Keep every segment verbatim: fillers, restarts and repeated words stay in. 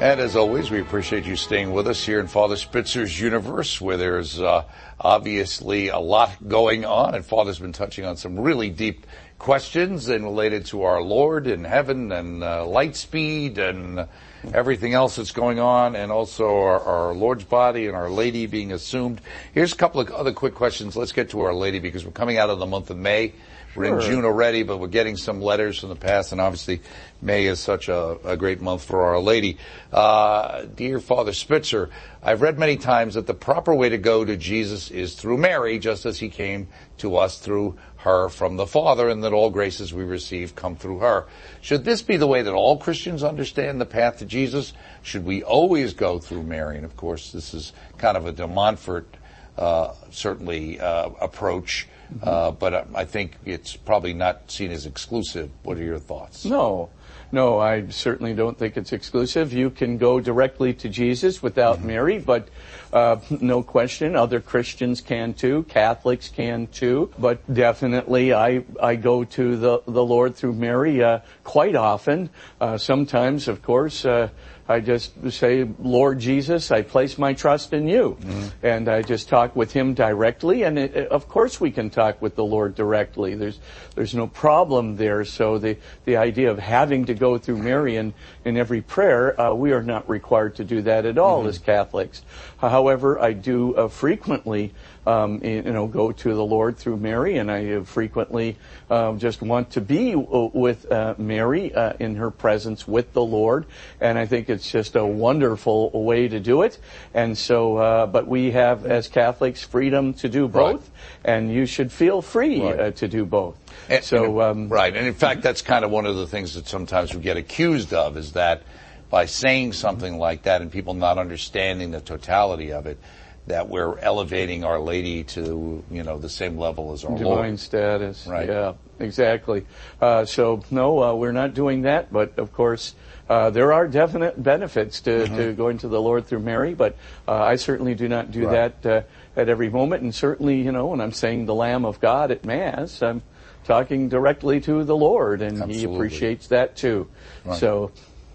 And as always, we appreciate you staying with us here in Father Spitzer's universe, where there's uh, obviously a lot going on, and Father's been touching on some really deep questions and related to our Lord in heaven and uh, light speed and everything else that's going on, and also our, our Lord's body and Our Lady being assumed. Here's a couple of other quick questions. Let's get to Our Lady, because we're coming out of the month of May. We're sure. in June already, but we're getting some letters from the past, and obviously May is such a, a great month for Our Lady. Uh, dear Father Spitzer, I've read many times that the proper way to go to Jesus is through Mary, just as he came to us through her from the Father, and that all graces we receive come through her. Should this be the way that all Christians understand the path to Jesus? Should we always go through Mary? And of course, this is kind of a de Montfort, uh, certainly, uh, approach. Mm-hmm. Uh, but I think it's probably not seen as exclusive. What are your thoughts? No. No, I certainly don't think it's exclusive. You can go directly to Jesus without mm-hmm. Mary, but uh, no question, other Christians can too, Catholics can too. But definitely, I I go to the the Lord through Mary uh, quite often. Uh, sometimes, of course, uh, I just say, Lord Jesus, I place my trust in you. Mm-hmm. And I just talk with him directly. And it, of course we can talk with the Lord directly. There's there's no problem there. So the, the idea of having to go through Mary in, in every prayer, uh, we are not required to do that at all mm-hmm. as Catholics. However, I do uh, frequently Um, you know, go to the Lord through Mary, and I frequently uh, just want to be with uh, Mary uh, in her presence with the Lord, and I think it's just a wonderful way to do it. And so, uh, but we have, as Catholics, freedom to do both, right. and you should feel free right. uh, to do both. And, so, um, right, and in fact, that's kind of one of the things that sometimes we get accused of, is that by saying something like that and people not understanding the totality of it, that we're elevating Our Lady to, you know, the same level as our Divine Lord. Divine status. Right. Yeah, exactly. Uh, so, no, uh, we're not doing that, but of course, uh, there are definite benefits to, mm-hmm. to going to the Lord through Mary, but uh, I certainly do not do right. that uh, at every moment, and certainly, you know, when I'm saying the Lamb of God at Mass, I'm talking directly to the Lord, and Absolutely. He appreciates that too. Right. So.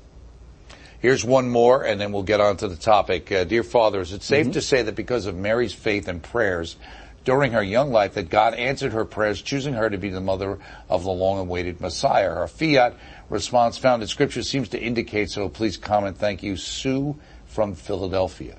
Here's one more, and then we'll get on to the topic. Uh, dear Father, is it safe mm-hmm. to say that because of Mary's faith and prayers during her young life, that God answered her prayers, choosing her to be the mother of the long-awaited Messiah? Her fiat response found in Scripture seems to indicate so. Please comment. Thank you. Sue from Philadelphia.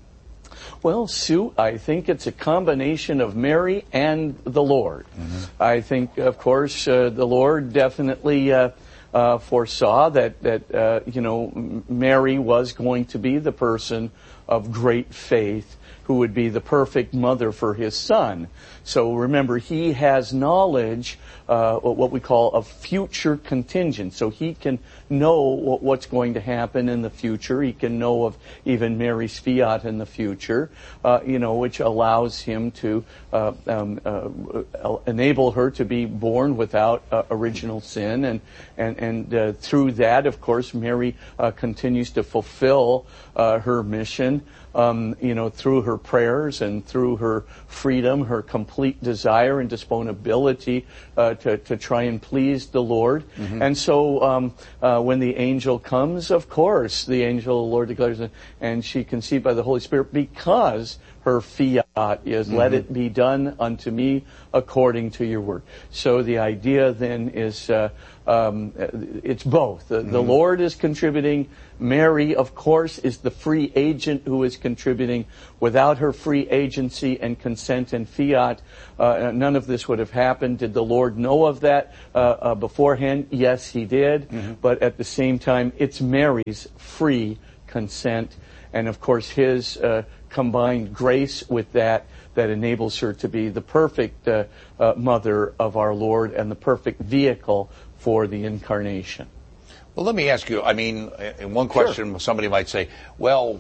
Well, Sue, I think it's a combination of Mary and the Lord. Mm-hmm. I think, of course, uh, the Lord definitely Uh, Uh, foresaw that, that uh, you know, Mary was going to be the person of great faith who would be the perfect mother for his son. So remember, he has knowledge, uh, what we call a future contingent. So he can know what, what's going to happen in the future. He can know of even Mary's fiat in the future, uh, you know, which allows him to uh, um, uh, enable her to be born without uh, original sin. And, and, and uh, through that, of course, Mary uh, continues to fulfill uh, her mission. Um, you know, through her prayers and through her freedom, her complete desire and disponibility uh, to, to try and please the Lord. Mm-hmm. And so um, uh, when the angel comes, of course, the angel of the Lord declares, and she conceived by the Holy Spirit, because her fiat is, mm-hmm. let it be done unto me according to your word. So the idea then is uh, um, it's both. The, mm-hmm. the Lord is contributing. Mary, of course, is the free agent who is contributing. Without her free agency and consent and fiat, uh, none of this would have happened. Did the Lord know of that uh, uh, beforehand? Yes, he did. Mm-hmm. But at the same time, it's Mary's free consent. And of course, his uh, combined grace with that, that enables her to be the perfect uh, uh, mother of our Lord and the perfect vehicle for the incarnation. Well, let me ask you, I mean, in one question, sure. somebody might say, well,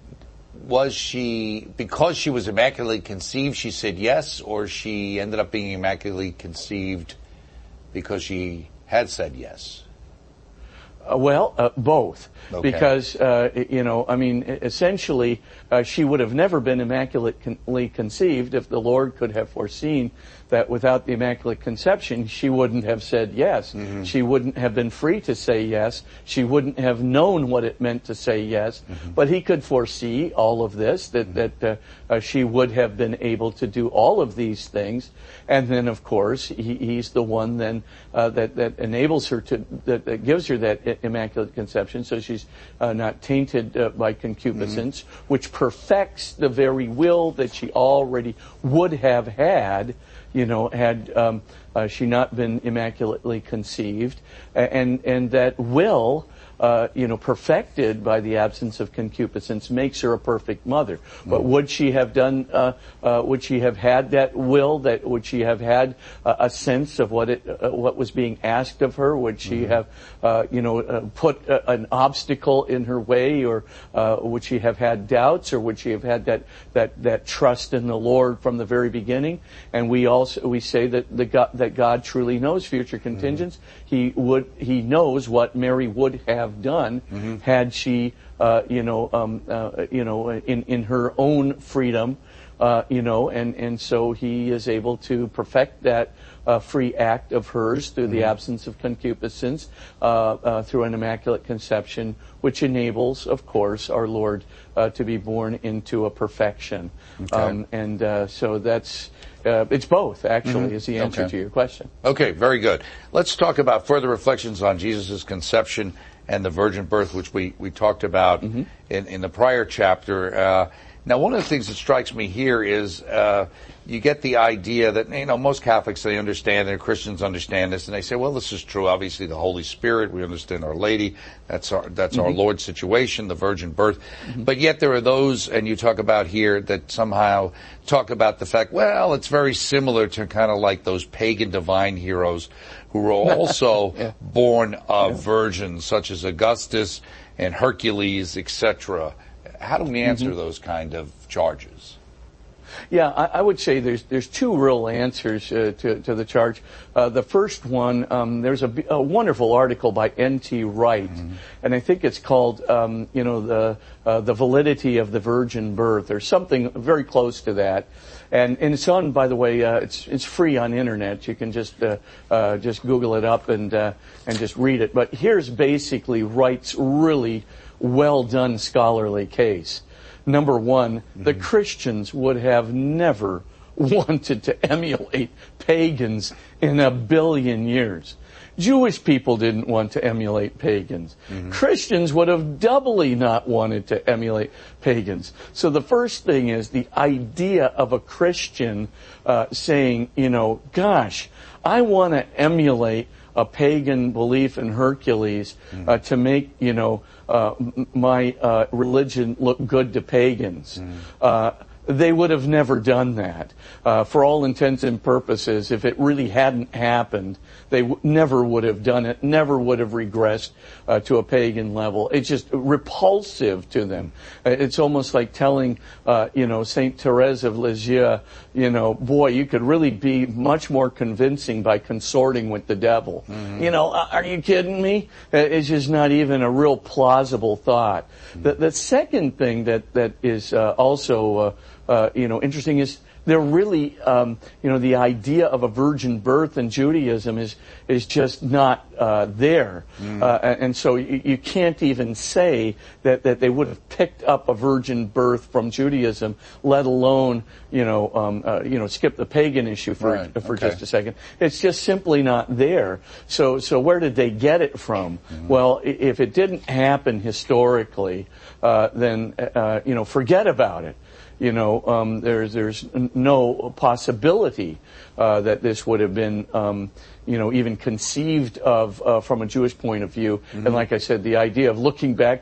was she, because she was immaculately conceived, she said yes, or she ended up being immaculately conceived because she had said yes? Uh, well, uh, both. Okay. Because, uh, you know, I mean, essentially, uh, she would have never been immaculately conceived if the Lord could have foreseen that without the Immaculate Conception, she wouldn't have said yes. Mm-hmm. She wouldn't have been free to say yes. She wouldn't have known what it meant to say yes. Mm-hmm. But he could foresee all of this, that, mm-hmm. that uh, uh, she would have been able to do all of these things. And then, of course, he, he's the one then uh, that, that enables her to, that, that gives her that Immaculate Conception, so she's uh, not tainted uh, by concupiscence, mm-hmm. which perfects the very will that she already would have had, you know, had um, uh, she not been immaculately conceived, and and that will, uh, you know, perfected by the absence of concupiscence, makes her a perfect mother. Mm. But would she have done? Uh, uh, would she have had that will? That would she have had uh, a sense of what it uh, what was being asked of her? Would she mm-hmm. have, uh, you know, uh, put uh, an obstacle in her way, or uh, would she have had doubts, or would she have had that that that trust in the Lord from the very beginning? And we also we say that the God, that God truly knows future contingents. Mm-hmm. He would he knows what Mary would have done mm-hmm. had she, uh, you know, um, uh, you know, in in her own freedom, uh, you know, and and so he is able to perfect that uh, free act of hers through mm-hmm. the absence of concupiscence, uh, uh, through an Immaculate Conception, which enables, of course, our Lord uh, to be born into a perfection. Okay. Um, and uh, so that's. Uh, it's both, actually, mm-hmm. is the answer okay. to your question. Okay, very good. Let's talk about further reflections on Jesus' conception and the virgin birth, which we, we talked about mm-hmm. in, in the prior chapter. Uh, now, one of the things that strikes me here is uh, you get the idea that, you know, most Catholics, they understand, and Christians understand this, and they say, well, this is true. Obviously, the Holy Spirit, we understand Our Lady. That's our that's mm-hmm. our Lord's situation, the virgin birth. Mm-hmm. But yet there are those, and you talk about here, that somehow talk about the fact, well, it's very similar to kind of like those pagan divine heroes who were also yeah. born of yeah. virgins, such as Augustus and Hercules, et cetera. How do we answer mm-hmm. those kind of charges? Yeah, I, I would say there's there's two real answers uh, to to the charge. Uh, the first one, um, there's a, a wonderful article by N T Wright, mm-hmm. and I think it's called, um, you know, the uh, the validity of the virgin birth, or something very close to that. And, and it's on, by the way, uh, it's it's free on internet. You can just uh, uh, just Google it up and uh, and just read it. But here's basically Wright's really well done scholarly case. Number one, mm-hmm. the Christians would have never wanted to emulate pagans in a billion years. Jewish people didn't want to emulate pagans. Mm-hmm. Christians would have doubly not wanted to emulate pagans. So the first thing is the idea of a Christian uh, saying, you know, gosh, I want to emulate a pagan belief in Hercules mm-hmm. uh, to make, you know, uh, my uh, religion look good to pagans. Mm-hmm. Uh, they would have never done that. Uh, for all intents and purposes, if it really hadn't happened, they w- never would have done it, never would have regressed uh, to a pagan level. It's just repulsive to them. Uh, it's almost like telling, uh, you know, Saint Therese of Lisieux, you know, boy, you could really be much more convincing by consorting with the devil. Mm-hmm. You know, are you kidding me? It's just not even a real plausible thought. Mm-hmm. The, the second thing that, that is uh, also uh, Uh, you know, interesting is they're really, um, you know, the idea of a virgin birth in Judaism is is just not uh, there, mm. uh, and so you, you can't even say that, that they would have picked up a virgin birth from Judaism, let alone, you know, um, uh, you know, skip the pagan issue for right. for okay. just a second. It's just simply not there. So so where did they get it from? Mm-hmm. Well, if it didn't happen historically, uh, then uh, you know, forget about it. You know, um, there's there's no possibility uh, that this would have been, um, you know, even conceived of uh, from a Jewish point of view. Mm-hmm. And like I said, the idea of looking back